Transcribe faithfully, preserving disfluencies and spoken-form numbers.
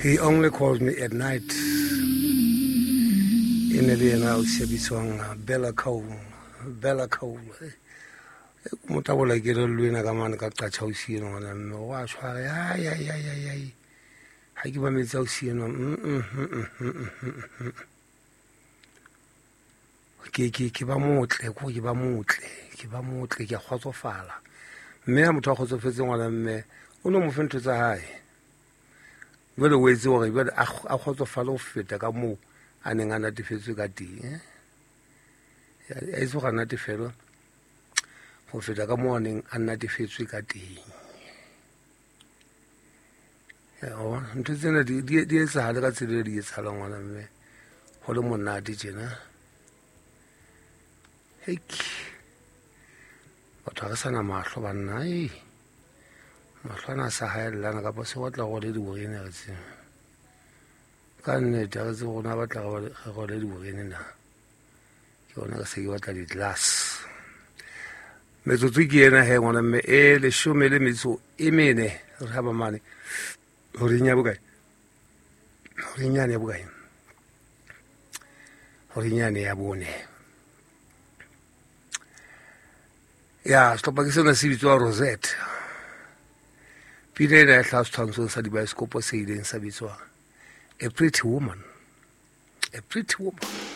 He only calls me at night. In the day now, she be song Bella Cole, Bella Cole. Mutabola get a Luina Gaman got touch house here on them. Wash, ay, ay, ay, ay, ay. I give him his house here on. Ke ba motle go ke ba motle ke ba motle ke kgotsofala mme a motho a kgotsofetse ngwana mme o no mo fentse tsa hae bele o itse gore bele a kgotsofala go feta ka mo a neng a natefetswe ka teng ya itse go natefelo go feta ka mo a neng a natefetswe ka teng ya o ntse tsena di di etsa hale ka tsela di etsa la ngwana mme go le monate jena. Hey, batho ga sana mahlo banna e mahlo ana sa haella ka ba se watla go le di borene re tse ka nne ta re tse gona batla go le di borene na ke bona ka se ke batla di glass metsotso ke ena he ngwana mme e le shome le metso e mene re ha ba mane ho rinya bokae ho rinya ne bokae ho rinya ne ya bone. Ya, stoppa ke sena se bitswa Rosette. Pile le tla tshwantsho sa dibaeskopo se ileng sa bitswa A Pretty Woman. A Pretty Woman.